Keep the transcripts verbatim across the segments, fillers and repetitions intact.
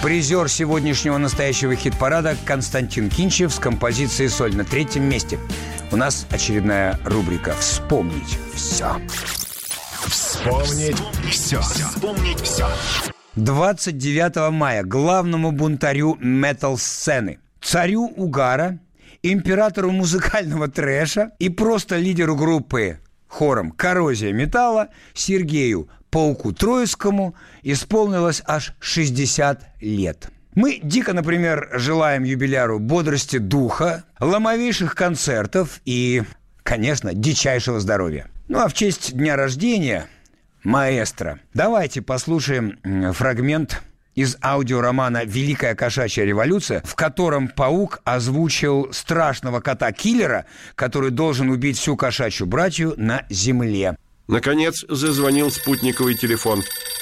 Призер сегодняшнего настоящего хит-парада Константин Кинчев с композицией «Соль» на третьем месте. У нас очередная рубрика «Вспомнить все». Вспомнить все. Вспомнить все. двадцать девятого мая главному бунтарю метал-сцены, царю угара, императору музыкального трэша и просто лидеру группы хором «Коррозия металла» Сергею Пауку Троицкому исполнилось аж шестьдесят лет. Мы дико, например, желаем юбиляру бодрости духа, ломовейших концертов и, конечно, дичайшего здоровья. Ну а в честь дня рождения маэстро давайте послушаем фрагмент из аудиоромана «Великая кошачья революция», в котором паук озвучил страшного кота-киллера, который должен убить всю кошачью братью на земле. Наконец зазвонил спутниковый телефон.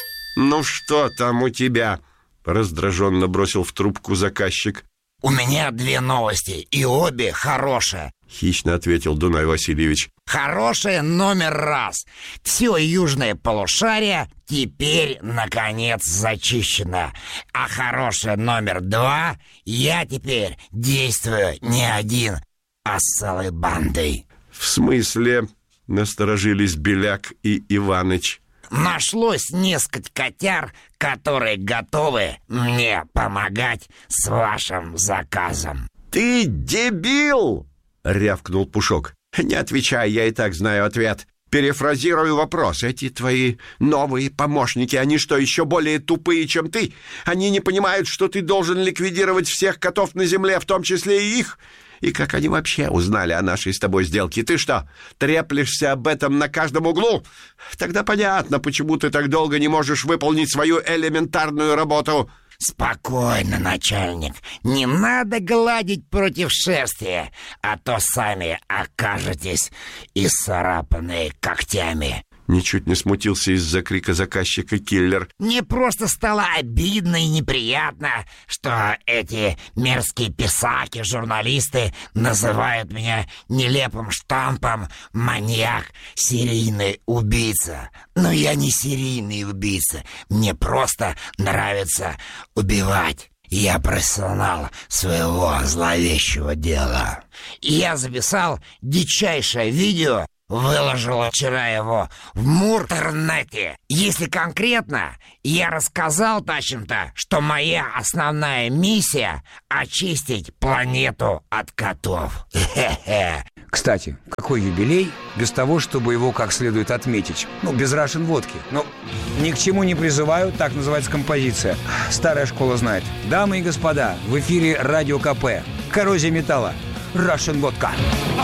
«Ну что там у тебя?» — раздраженно бросил в трубку заказчик. «У меня две новости, и обе хорошие», — хищно ответил Дунай Васильевич. «Хорошее номер раз. Все южное полушарие теперь, наконец, зачищено. А хорошее номер два, я теперь действую не один, а с целой бандой». «В смысле?» — насторожились Беляк и Иваныч. «Нашлось несколько котяр, которые готовы мне помогать с вашим заказом». «Ты дебил!» — рявкнул Пушок. «Не отвечай, я и так знаю ответ. Перефразирую вопрос. Эти твои новые помощники, они что, еще более тупые, чем ты? Они не понимают, что ты должен ликвидировать всех котов на земле, в том числе и их? И как они вообще узнали о нашей с тобой сделке? Ты что, треплешься об этом на каждом углу? Тогда понятно, почему ты так долго не можешь выполнить свою элементарную работу». «Спокойно, начальник. Не надо гладить против шерсти, а то сами окажетесь исцарапанные когтями». Ничуть не смутился из-за крика заказчика киллер. «Мне просто стало обидно и неприятно, что эти мерзкие писаки, журналисты называют меня нелепым штампом маньяк, серийный убийца. Но я не серийный убийца. Мне просто нравится убивать. Я профессионал своего зловещего дела. Я записал дичайшее видео, выложила вчера его в Муртернете. Если конкретно, я рассказал Тащенко, что моя основная миссия — очистить планету от котов. Хе-хе. Кстати, какой юбилей без того, чтобы его как следует отметить? Ну, без Russian водки. Ну, ни к чему не призываю, так называется композиция. Старая школа знает. Дамы и господа, в эфире Радио КП. Коррозия металла. Russian водка.